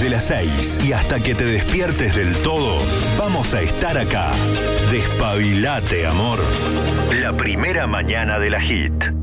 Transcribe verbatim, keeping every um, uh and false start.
Desde las seis y hasta que te despiertes del todo, vamos a estar acá. Despabilate, amor. La primera mañana de la Hit.